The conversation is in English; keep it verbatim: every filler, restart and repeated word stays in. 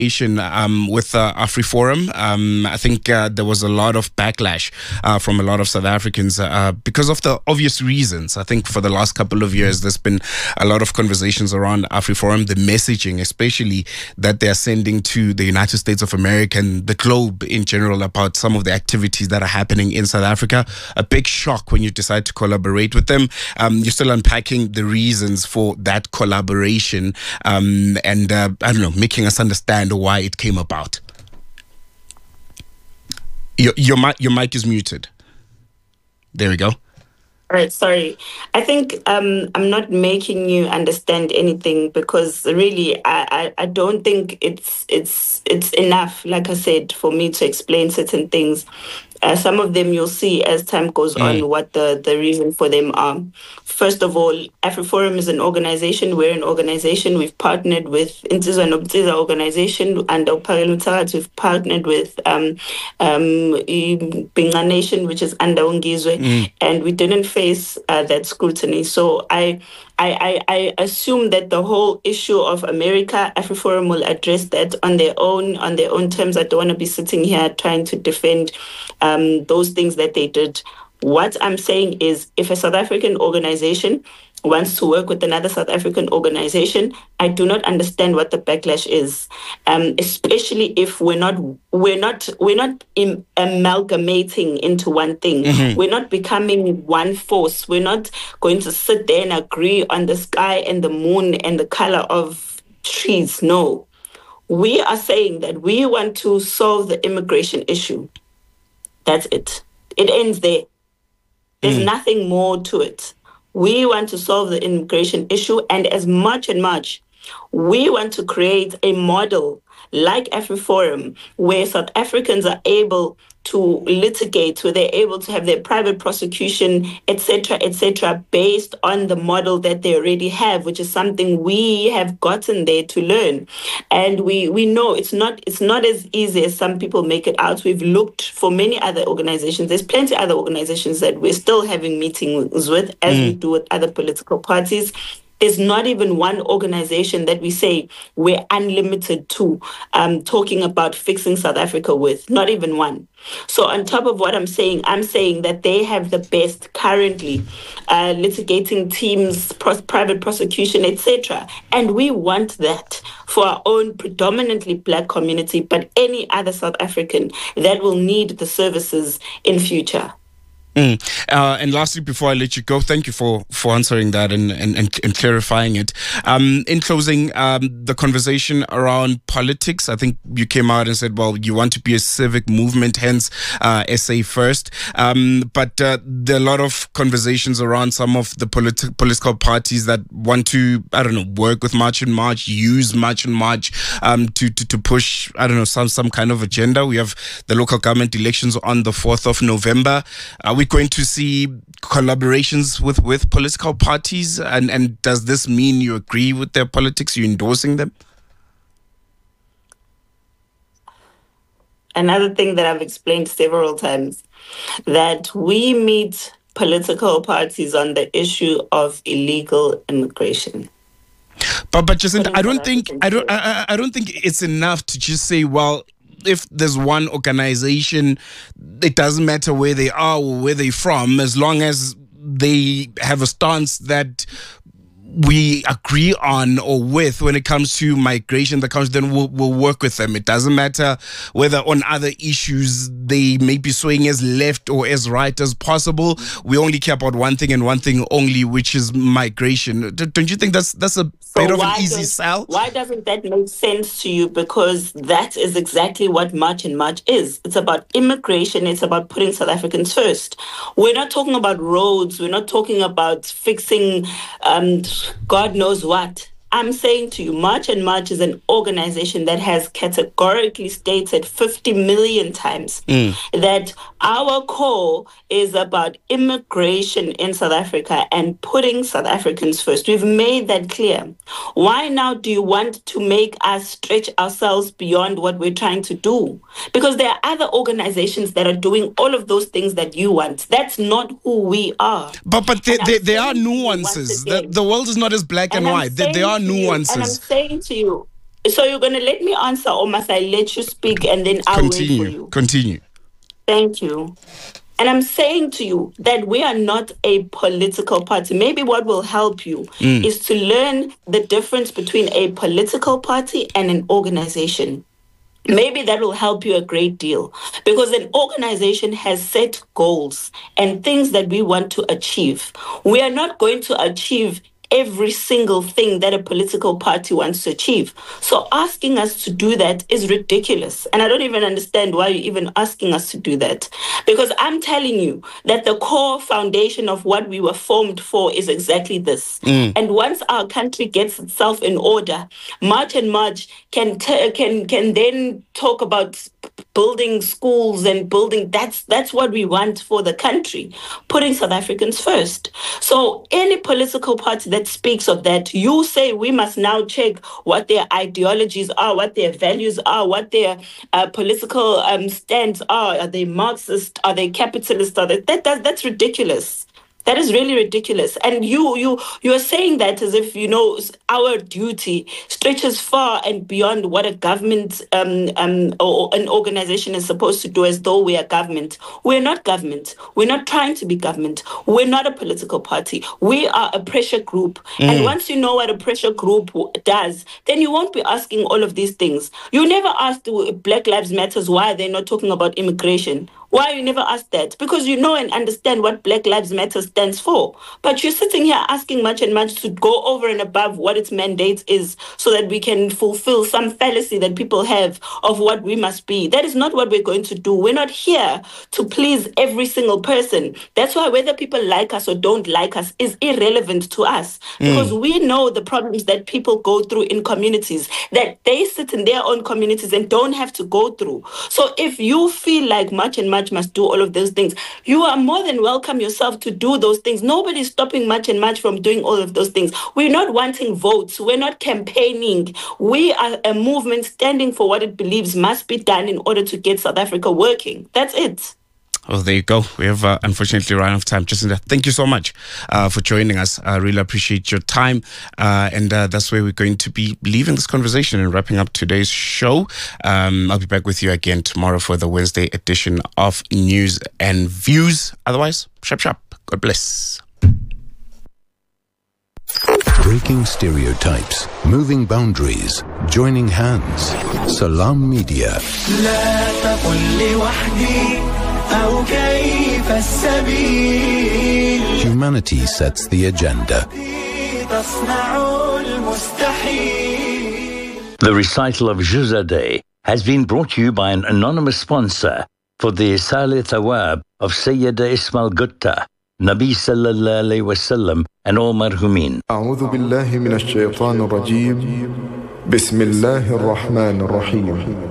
Um, with uh, AfriForum, um, I think uh, there was a lot of backlash uh, from a lot of South Africans uh, because of the obvious reasons. I think for the last couple of years, there's been a lot of conversations around AfriForum, the messaging, especially that they are sending to the United States of America and the globe in general about some of the activities that are happening in South Africa. A big shock when you decide to collaborate with them. Um, you're still unpacking the reasons for that collaboration um, and, uh, I don't know, making us understand why it came about. Your your mic your mic is muted. There we go. All right, sorry. I think um, I'm not making you understand anything because really I, I, I don't think it's it's it's enough, like I said, for me to explain certain things. Uh, some of them you'll see as time goes mm. on what the, the reason for them are. First of all, AfriForum is an organization. We're an organization. We've partnered with Insizwa Nobutiza organization and Uphakelwe. We've partnered with um, um, Binga Nation, which is under Ungizwe, mm. and we didn't face uh, that scrutiny. So I, I, I, I assume that the whole issue of America, AfriForum will address that on their own, on their own terms. I don't want to be sitting here trying to defend um, those things that they did. What I'm saying is, if a South African organization wants to work with another South African organization, I do not understand what the backlash is, um, especially if we're not we're not we're not im- amalgamating into one thing. Mm-hmm. We're not becoming one force. We're not going to sit there and agree on the sky and the moon and the color of trees. No, we are saying that we want to solve the immigration issue. That's it. It ends there. There's mm. nothing more to it. We want to solve the immigration issue, and as much and much, we want to create a model like AfriForum, where South Africans are able to litigate, where they're able to have their private prosecution, et cetera, et cetera, based on the model that they already have, which is something we have gotten there to learn. And we we know it's not it's not as easy as some people make it out. We've looked for many other organizations. There's plenty of other organizations that we're still having meetings with, as mm. we do with other political parties. There's not even one organization that we say we're unlimited to um, talking about fixing South Africa with, not even one. So on top of what I'm saying, I'm saying that they have the best currently uh, litigating teams, pros- private prosecution, et cetera. And we want that for our own predominantly Black community, but any other South African that will need the services in future. Mm. Uh, and lastly, before I let you go, thank you for, for answering that and, and, and, and clarifying it. Um, in closing, um, the conversation around politics, I think you came out and said, well, you want to be a civic movement, hence uh, S A First. Um, but uh, there are a lot of conversations around some of the politi- political parties that want to, I don't know, work with March and March, use March and March um, to, to, to push, I don't know, some, some kind of agenda. We have the local government elections on the fourth of November. Uh, we going to see collaborations with, with political parties? And, and does this mean you agree with their politics? You're endorsing them? Another thing that I've explained several times, that we meet political parties on the issue of illegal immigration. But but Jacinta, I don't think I don't I, I don't think it's enough to just say, well, if there's one organization, it doesn't matter where they are or where they're from, as long as they have a stance that we agree on or with when it comes to migration, the country, then we'll, we'll work with them. It doesn't matter whether on other issues they may be swaying as left or as right as possible. We only care about one thing and one thing only, which is migration. Don't you think that's that's a so bit of an easy sell? Why doesn't that make sense to you? Because that is exactly what March and March is. It's about immigration. It's about putting South Africans first. We're not talking about roads. We're not talking about fixing um, God knows what. I'm saying to you, March and March is an organization that has categorically stated fifty million times mm. that our core is about immigration in South Africa and putting South Africans first. We've made that clear. Why now do you want to make us stretch ourselves beyond what we're trying to do? Because there are other organizations that are doing all of those things that you want. That's not who we are. But but there, there, there are nuances. The, the world is not as black and, and white. There, there are nunuances. And I'm saying to you, So you're going to let me answer, or must I let you speak and then I'll Continue. wait for you? Continue. Thank you. And I'm saying to you that we are not a political party. Maybe what will help you mm. is to learn the difference between a political party and an organization. Maybe that will help you a great deal, because an organization has set goals and things that we want to achieve. We are not going to achieve every single thing that a political party wants to achieve. So asking us to do that is ridiculous. And I don't even understand why you're even asking us to do that. Because I'm telling you that the core foundation of what we were formed for is exactly this. Mm. And once our country gets itself in order, March and March can t- can can then talk about building schools and building, that's that's what we want for the country, putting South Africans first. So any political party that speaks of that, you say we must now check what their ideologies are, what their values are, what their uh, political um, stands are. Are they Marxist? Are they capitalist? Are they, that, that that's ridiculous. That is really ridiculous. And you you you are saying that as if, you know, our duty stretches far and beyond what a government um, um, or an organization is supposed to do, as though we are government. We're not government. We're not trying to be government. We're not a political party. We are a pressure group. Mm. And once you know what a pressure group does, then you won't be asking all of these things. You never asked Black Lives Matters why they're not talking about immigration. Why you never asked that? Because you know and understand what Black Lives Matter stands for. But you're sitting here asking March and March to go over and above what its mandate is so that we can fulfill some fallacy that people have of what we must be. That is not what we're going to do. We're not here to please every single person. That's why whether people like us or don't like us is irrelevant to us. Because mm. we know the problems that people go through in communities that they sit in their own communities and don't have to go through. So if you feel like March and March must do all of those things, you are more than welcome yourself to do those things. Nobody's stopping March and March from doing all of those things. We're not wanting votes. We're not campaigning. We are a movement standing for what it believes must be done in order to get South Africa working. That's it. Oh, there you go. We have uh, unfortunately run out of time. Jacinda, thank you so much uh, for joining us. I really appreciate your time. Uh, and uh, that's where we're going to be leaving this conversation and wrapping up today's show. Um, I'll be back with you again tomorrow for the Wednesday edition of News and Views. Otherwise, sharp, sharp. God bless. Breaking stereotypes, moving boundaries, joining hands. Salam Media. Humanity sets the agenda. The recital of Juzadeh has been brought to you by an anonymous sponsor for the Isal Thawab of Sayyida Ismail Gutta, Nabi sallallahu alayhi wa sallam, and all marhumin. أعوذ بالله من الشيطان الرجيم بسم الله الرحمن الرحيم